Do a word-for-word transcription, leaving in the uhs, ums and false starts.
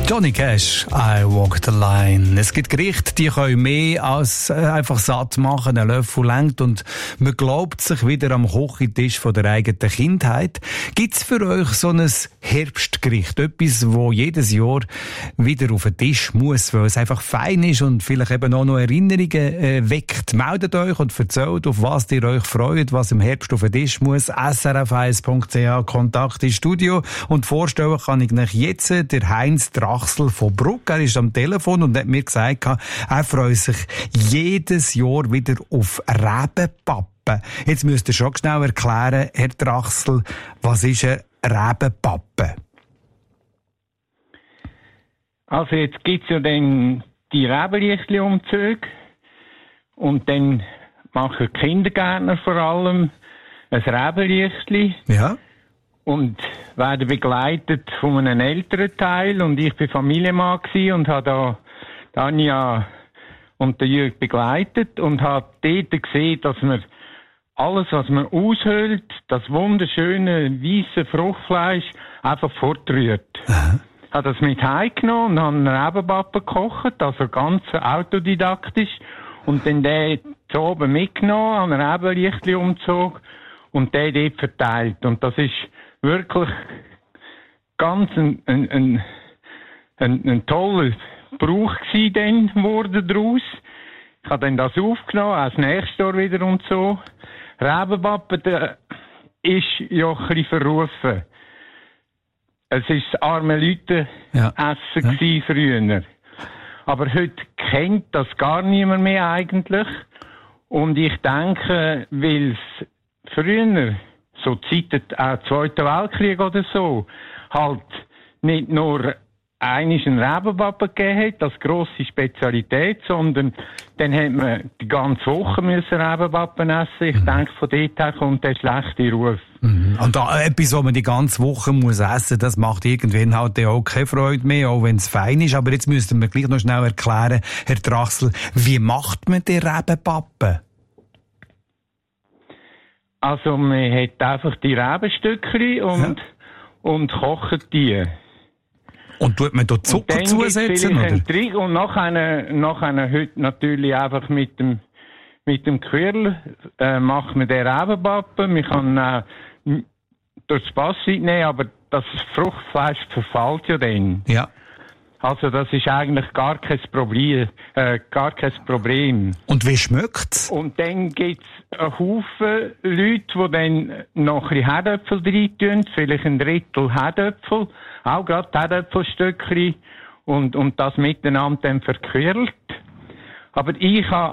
Johnny Cash, I Walk the Line. Es gibt Gerichte, die können mehr als einfach satt machen, ein Löffel lenkt und man glaubt sich wieder am Kochentisch von der eigenen Kindheit. Gibt's für euch so ein Herbstgericht, etwas, wo jedes Jahr wieder auf den Tisch muss, weil es einfach fein ist und vielleicht eben auch noch Erinnerungen äh, weckt? Meldet euch und erzählt, auf was ihr euch freut, was im Herbst auf den Tisch muss. S R F eins Punkt C H, Kontakt ins Studio. Und vorstellen kann ich euch jetzt der Heinz Drachsel von Bruck. Er ist am Telefon und hat mir gesagt, er freut sich jedes Jahr wieder auf Rebenpappen. Jetzt müsst ihr schon schnell erklären, Herr Drachsel, was ist ein Rebenpappen? Also jetzt gibt es ja dann die Rebenlichtli-Umzüge und dann machen die Kindergärtner vor allem ein Rebenlichtli. Ja. Und werden begleitet von einem älteren Teil. Und ich war Familienmann und habe da Anja und den Jürg begleitet und habe dort gesehen, dass man alles, was man aushöhlt, das wunderschöne, weisse Fruchtfleisch, einfach fortrührt. Aha. Ich habe das mit heimgenommen und habe einen Rebenpappen gekocht, also ganz autodidaktisch. Und dann den zu oben mitgenommen, an einen Rebenlichtli-Umzug und den dort verteilt. Und das ist wirklich ganz ein, ein, ein, ein, ein toller Brauch gewesen, dann wurde daraus. Ich habe dann das aufgenommen, auch das nächste Jahr wieder und so. Rebenpappen, der ist ja ein bisschen verrufen. Es war das arme Leute ja. Essen ja. früher. Aber heute kennt das gar niemand mehr eigentlich. Und ich denke, weil es früher, so Zeiten, auch Zweiten Weltkrieg oder so, halt nicht nur einmal einen Rebenpappen gegeben hat, als grosse Spezialität, sondern dann hat man die ganze Woche müssen Rebenpappen essen. Ich mhm. denke, von dort her kommt der schlechte Ruf. Mhm. Und da, etwas, was man die ganze Woche muss essen, das macht irgendwann halt auch keine Freude mehr, auch wenn es fein ist. Aber jetzt müssten wir gleich noch schnell erklären, Herr Drachsel, wie macht man den Rebenpappen? Also man hat einfach die Rebenstückchen und, ja. und kocht die. Und tut man da Zucker zusetzen? Oder? Trick und nachher, nachher heute natürlich einfach mit dem, mit dem Quirl äh, macht man den Rebenpappen. Man kann äh, durch das Passwort nehmen, aber das Fruchtfleisch verfällt ja dann. Ja. Also das ist eigentlich gar kein Problem. Äh, gar kein Problem. Und wie schmeckt's? Und dann gibt's einen Haufen Leute, die dann noch ein bisschen Herdöpfel rein tun, vielleicht ein Drittel Herdöpfel, auch gerade Herdöpfelstückchen und, und das miteinander dann verquirlt. Aber ich habe